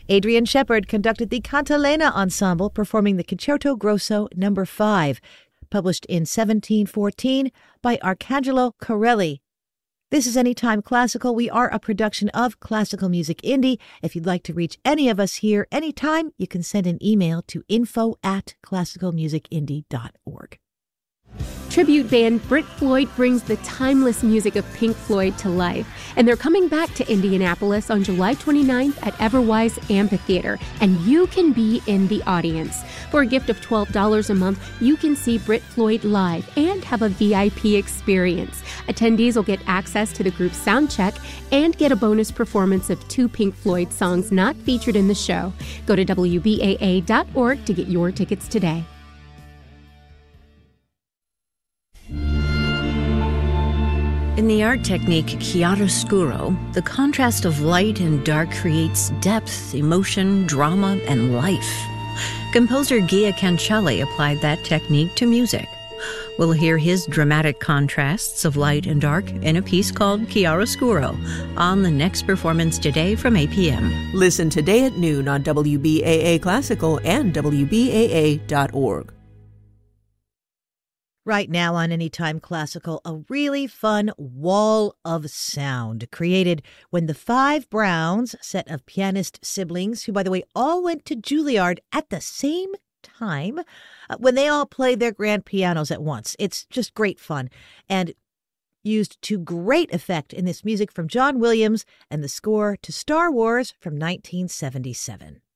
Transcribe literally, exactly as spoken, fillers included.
Adrian Shepard conducted the Cantalena Ensemble performing the Concerto Grosso number five, published in seventeen fourteen by Arcangelo Corelli. This is Anytime Classical. We are a production of Classical Music Indie. If you'd like to reach any of us here anytime, you can send an email to info at classical music indie dot org. Tribute band Brit Floyd brings the timeless music of Pink Floyd to life, and they're coming back to Indianapolis on July twenty-ninth at Everwise Amphitheater, and you can be in the audience. For a gift of twelve dollars a month, you can see Brit Floyd live and have a V I P experience. Attendees will get access to the group's sound check and get a bonus performance of two Pink Floyd songs not featured in the show. Go to W B A A dot org to get your tickets today. In the art technique chiaroscuro, the contrast of light and dark creates depth, emotion, drama, and life. Composer Gia Cancelli applied that technique to music. We'll hear his dramatic contrasts of light and dark in a piece called Chiaroscuro on the next performance today from eight p.m. Listen today at noon on W B A A Classical and W B A A dot org. Right now on Anytime Classical, a really fun wall of sound created when the Five Browns, set of pianist siblings, who, by the way, all went to Juilliard at the same time, uh, when they all played their grand pianos at once. It's just great fun and used to great effect in this music from John Williams and the score to Star Wars from nineteen seventy-seven.